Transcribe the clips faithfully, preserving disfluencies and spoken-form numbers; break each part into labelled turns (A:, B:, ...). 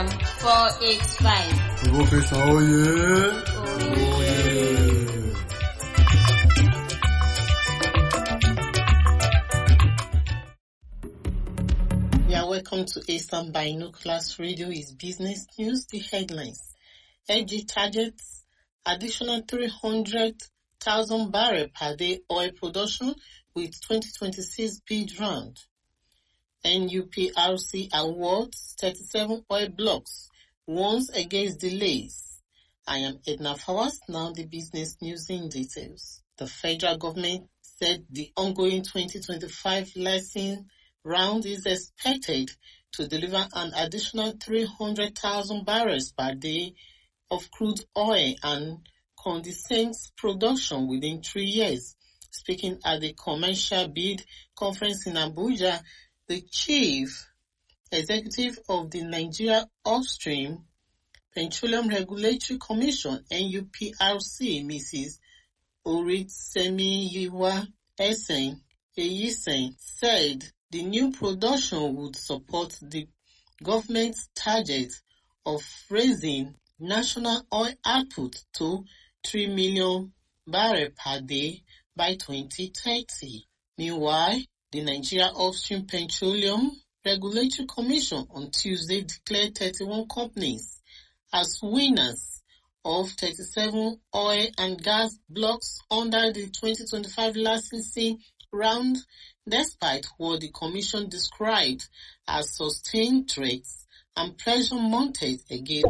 A: four eight five.
B: Professor Oye.
A: Oye.
C: Yeah, welcome to Eastern Binoculars Radio. Is business news. The headlines: L G targets additional three hundred thousand barrel per day oil production with twenty twenty-six bid round. N U P R C awards thirty-seven oil blocks, warns against delays. I am Edna Fawaz. Now the business news in details. The federal government said the ongoing twenty twenty-five licensing round is expected to deliver an additional three hundred thousand barrels per day of crude oil and condensate production within three years. Speaking at the commercial bid conference in Abuja, the chief executive of the Nigeria Upstream Petroleum Regulatory Commission, N U P R C, Missus Orisemiyiwa Esen Eyisen, said the new production would support the government's target of raising national oil output to three million barrels per day by twenty thirty. Meanwhile, the Nigeria Upstream Petroleum Regulatory Commission on Tuesday declared thirty-one companies as winners of thirty-seven oil and gas blocks under the twenty twenty-five licensing round, despite what the Commission described as sustained threats and pressure mounted against.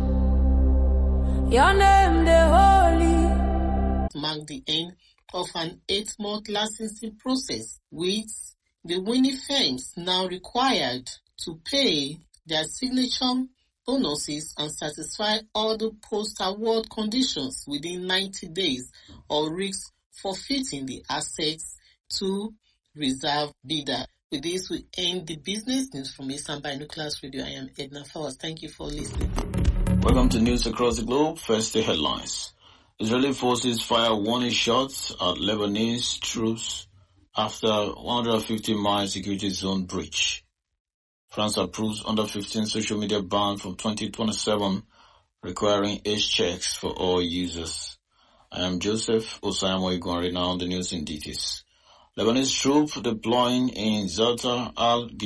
A: Your name, the holy.
C: Mark the end of an eight-month licensing process, with the winning firms now required to pay their signature bonuses and satisfy all the post-award conditions within ninety days, or risk forfeiting the assets to reserve bidder. With this, we end the business news from Eastern Binoculars Radio. I am Edna Fawaz. Thank you for listening.
D: Welcome to news across the globe. First, the headlines. Israeli forces fire warning shots at Lebanese troops after one hundred fifty mile security zone breach. France approves under fifteen social media ban from twenty twenty-seven, requiring age checks for all users. I am Joseph Osayamo Igwanri. Now on the news in details. Lebanese troops deploying in Zalta al